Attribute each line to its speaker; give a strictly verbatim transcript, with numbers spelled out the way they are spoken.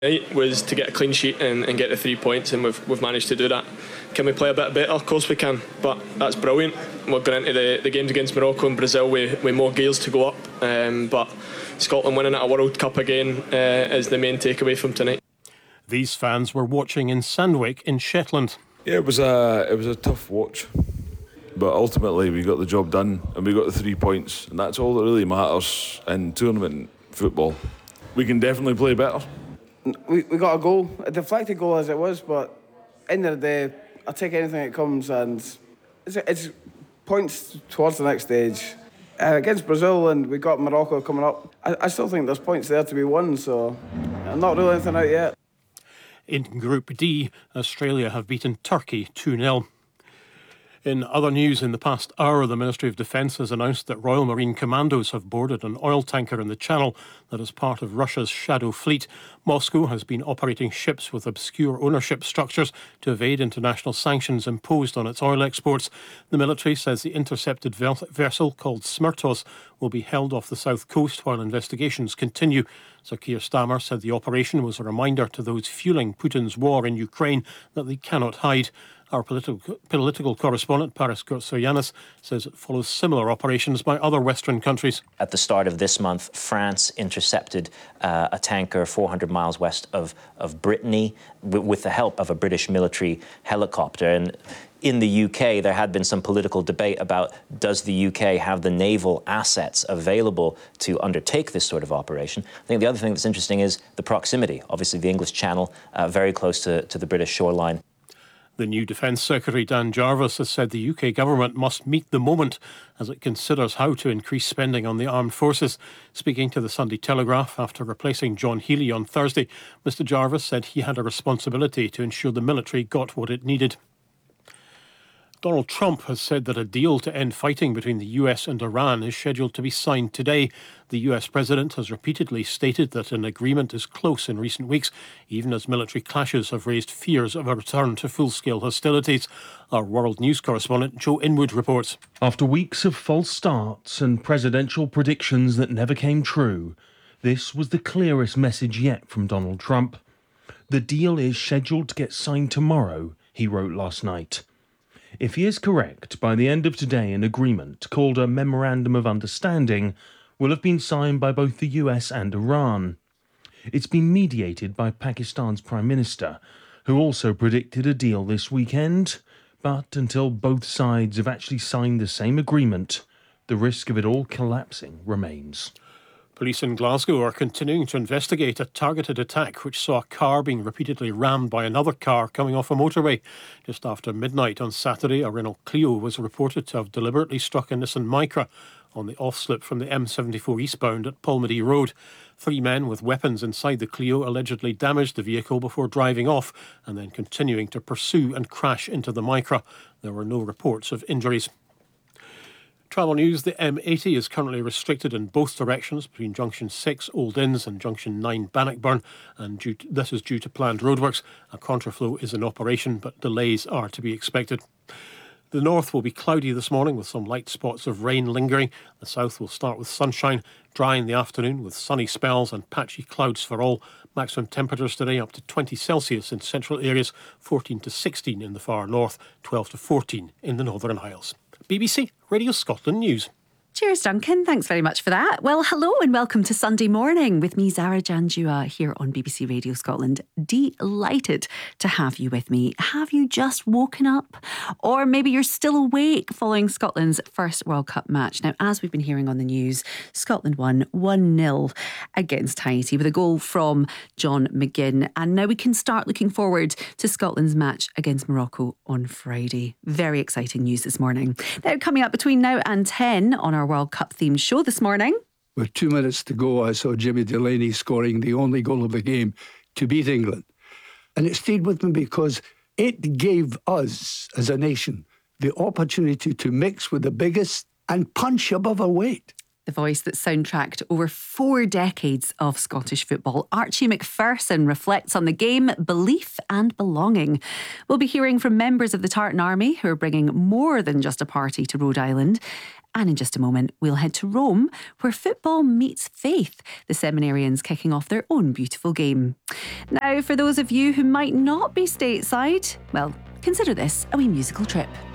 Speaker 1: Right, was to get a clean sheet and, and get the three points, and we've, we've managed to do that. Can we play a bit better? Of course we can, but that's brilliant. We're going into the, the games against Morocco and Brazil with, with more gears to go up, um, but Scotland winning at a World Cup again uh, is the main takeaway from tonight.
Speaker 2: These fans were watching in Sandwich in Shetland.
Speaker 3: Yeah, it was a it was a tough watch, but ultimately we got the job done and we got the three points, and that's all that really matters in tournament football. We can definitely play better.
Speaker 4: We we got a goal, a deflected goal as it was, but end of the day, I'll take anything that comes, and it's, it's points towards the next stage. Uh, against Brazil, and we got Morocco coming up. I, I still think there's points there to be won, so I'm not ruling anything out yet.
Speaker 2: In Group D, Australia have beaten Turkey two nil. In other news, in the past hour, the Ministry of Defence has announced that Royal Marine Commandos have boarded an oil tanker in the Channel that is part of Russia's shadow fleet. Moscow has been operating ships with obscure ownership structures to evade international sanctions imposed on its oil exports. The military says the intercepted vessel, called Smirtos, will be held off the south coast while investigations continue. Sir Keir Starmer said the operation was a reminder to those fuelling Putin's war in Ukraine that they cannot hide. Our political political correspondent, Paris Gotsoyanis, says it follows similar operations by other Western countries.
Speaker 5: At the start of this month, France intercepted uh, a tanker four hundred miles west of, of Brittany w- with the help of a British military helicopter. And in the U K, there had been some political debate about, does the U K have the naval assets available to undertake this sort of operation? I think the other thing that's interesting is the proximity. Obviously, the English Channel, uh, very close to, to the British shoreline.
Speaker 2: The new Defence Secretary Dan Jarvis has said the U K government must meet the moment as it considers how to increase spending on the armed forces. Speaking to the Sunday Telegraph after replacing John Healey on Thursday, Mr Jarvis said he had a responsibility to ensure the military got what it needed. Donald Trump has said that a deal to end fighting between the U S and Iran is scheduled to be signed today. The U S president has repeatedly stated that an agreement is close in recent weeks, even as military clashes have raised fears of a return to full-scale hostilities. Our world news correspondent Joe Inwood reports.
Speaker 6: After weeks of false starts and presidential predictions that never came true, this was the clearest message yet from Donald Trump. The deal is scheduled to get signed tomorrow, he wrote last night. If he is correct, by the end of today, an agreement called a Memorandum of Understanding will have been signed by both the U S and Iran. It's been mediated by Pakistan's Prime Minister, who also predicted a deal this weekend. But until both sides have actually signed the same agreement, the risk of it all collapsing remains.
Speaker 2: Police in Glasgow are continuing to investigate a targeted attack which saw a car being repeatedly rammed by another car coming off a motorway. Just after midnight on Saturday, a Renault Clio was reported to have deliberately struck a Nissan Micra on the off-slip from the M seventy-four eastbound at Polmadie Road. Three men with weapons inside the Clio allegedly damaged the vehicle before driving off and then continuing to pursue and crash into the Micra. There were no reports of injuries. Travel news, the M eighty is currently restricted in both directions between Junction six, Old Inns, and Junction nine, Bannockburn, and due to, this is due to planned roadworks. A contraflow is in operation, but delays are to be expected. The north will be cloudy this morning with some light spots of rain lingering. The south will start with sunshine, dry in the afternoon with sunny spells and patchy clouds for all. Maximum temperatures today up to twenty Celsius in central areas, fourteen to sixteen in the far north, twelve to fourteen in the Northern Isles. B B C Radio Scotland News.
Speaker 7: Cheers, Duncan. Thanks very much for that. Well, hello and welcome to Sunday Morning with me, Zara Janjua, here on B B C Radio Scotland. Delighted to have you with me. Have you just woken up? Or maybe you're still awake following Scotland's first World Cup match. Now, as we've been hearing on the news, Scotland won one nil against Haiti with a goal from John McGinn. And now we can start looking forward to Scotland's match against Morocco on Friday. Very exciting news this morning. Now, coming up between now and ten on our World Cup themed show this morning.
Speaker 8: With two minutes to go, I saw Jimmy Delaney scoring the only goal of the game to beat England. And it stayed with me because it gave us, as a nation, the opportunity to mix with the biggest and punch above our weight.
Speaker 7: The voice that soundtracked over four decades of Scottish football, Archie Macpherson, reflects on the game, belief and belonging. We'll be hearing from members of the Tartan Army who are bringing more than just a party to Rhode Island. And in just a moment, we'll head to Rome, where football meets faith, the seminarians kicking off their own beautiful game. Now, for those of you who might not be stateside, well, consider this a wee musical trip.